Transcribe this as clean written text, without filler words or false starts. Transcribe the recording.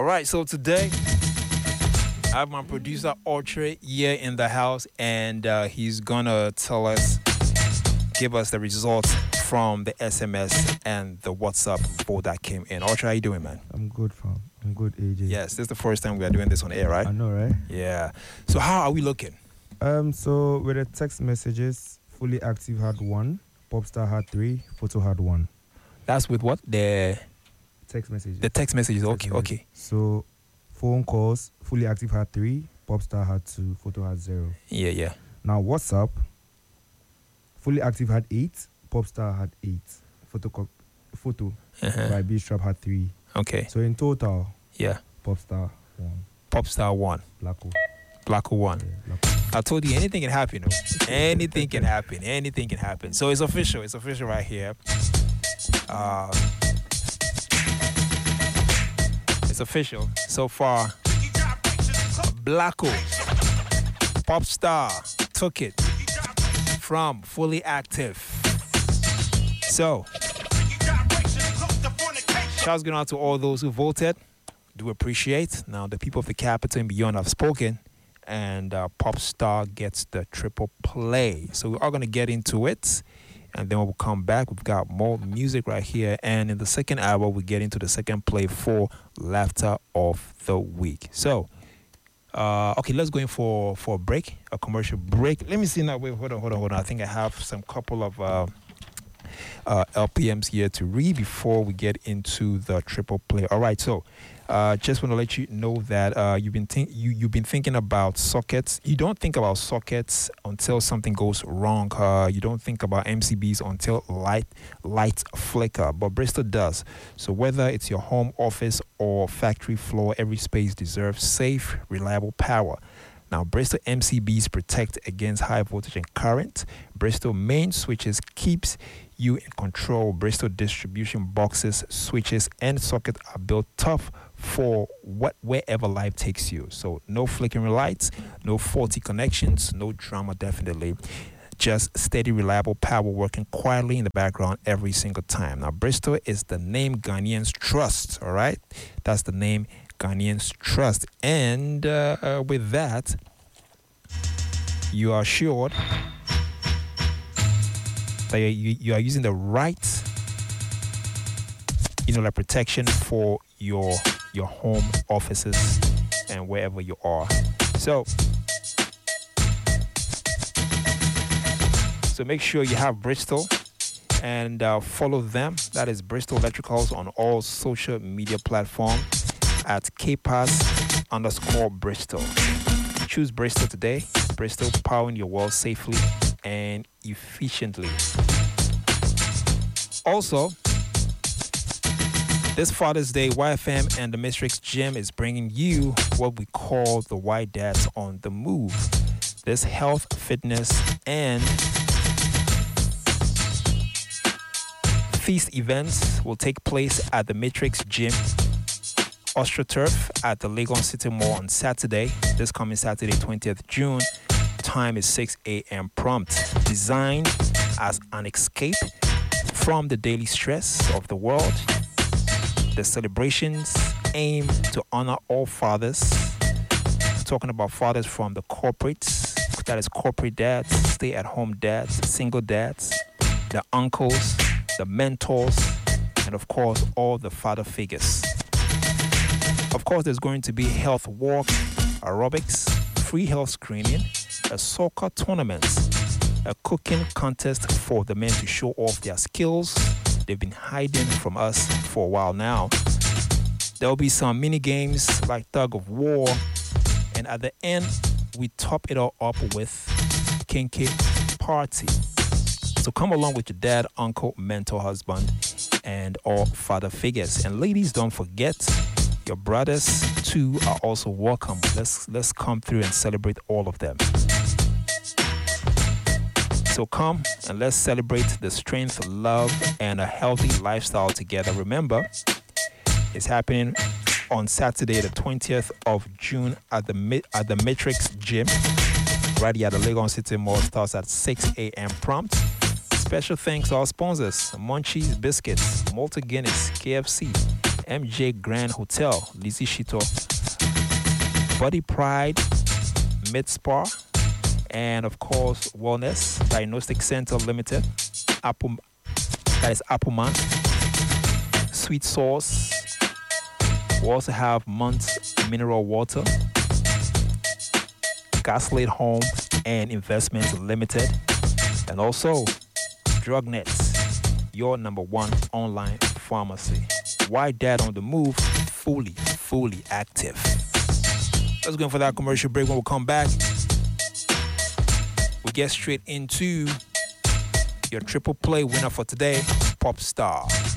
All right, so today I have my producer Ultra here in the house, and he's gonna give us the results from the SMS and the WhatsApp vote that came in. Ultra, how you doing, man? I'm good, fam. I'm good, AJ. Yes, this is the first time we are doing this on air, right? I know, right? Yeah. So how are we looking? So with the text messages, Fully Active had 1, Popstar had 3, Photo had 1. That's with what? The Text messages. text messages. Okay, Text message. okay. So phone calls, Fully Active had 3, Popstar had 2, Photo had 0. Yeah. Now WhatsApp, Fully Active had 8, Popstar had 8. Photo by B-Strap had 3. Okay. So in total, Yeah. Popstar 1, Popstar 1, Blacko 1. Yeah, Blacko. I told you anything can happen. You know? Anything can happen. Anything can happen. So it's official. It's official right here. It's official. So far, Blacko, Popstar took it from Fully Active. So, shouts going out to all those who voted. Do appreciate. Now, the people of the capital and beyond have spoken, and Popstar gets the triple play. So we are going to get into it, and then when we come back, we've got more music right here. And in the second hour, we get into the second play for Laughter of the Week. So, okay, let's go in for a break, a commercial break. Let me see now. Wait, hold on. I think I have some couple of LPMs here to read before we get into the triple play. All right, so just want to let you know that you've been thinking about sockets. You don't think about sockets until something goes wrong. You don't think about MCBs until lights flicker, but Bristol does. So whether it's your home, office, or factory floor, every space deserves safe, reliable power. Now, Bristol MCBs protect against high voltage and current. Bristol main switches keeps you in control. Bristol distribution boxes, switches, and sockets are built tough for wherever life takes you. So no flickering lights, no faulty connections, no drama, definitely. Just steady, reliable power working quietly in the background every single time. Now, Bristol is the name Ghanaians trust, all right? That's the name Ghanaians trust. And with that, you are assured that you are using the right, like protection for your home, offices, and wherever you are. So make sure you have Bristol and follow them. That is Bristol Electricals on all social media platforms at KPAS_Bristol. Choose Bristol today. Bristol, powering your world safely and efficiently. Also, this Father's Day, YFM and the Matrix Gym is bringing you what we call the White Dads on the Move. This health, fitness, and feast events will take place at the Matrix Gym, AstroTurf at the Legon City Mall on Saturday, this coming Saturday, 20th June. Time is 6 a.m. prompt. Designed as an escape from the daily stress of the world, the celebrations aim to honor all fathers. Talking about fathers from the corporates, that is corporate dads, stay-at-home dads, single dads, the uncles, the mentors, and of course, all the father figures. Of course, there's going to be health walk, aerobics, free health screening, a soccer tournament, a cooking contest for the men to show off their skills they've been hiding from us for a while now. There'll be some mini games like tug of war, and at the end, we top it all up with kinky party. So come along with your dad, uncle, mentor, husband, and all father figures. And ladies, don't forget, your brothers too are also welcome. Let's come through and celebrate all of them. So come and let's celebrate the strength, love, and a healthy lifestyle together. Remember, it's happening on Saturday, the 20th of June at the Matrix Gym, right here at the Legon City Mall. Starts at 6 a.m. prompt. Special thanks to our sponsors, Munchies Biscuits, Malta Guinness, KFC, MJ Grand Hotel, Lizzie Shito, Body Pride, Mid Spa, and of course Wellness Diagnostic Center Limited, Appleman, Sweet Sauce. We also have Month's Mineral Water, Gaslit Home and Investments Limited, and also Drugnets, your number one online pharmacy. Why Dad on the Move, fully active. Let's go for that commercial break. When we come back, we get straight into your triple play winner for today, Pop Star.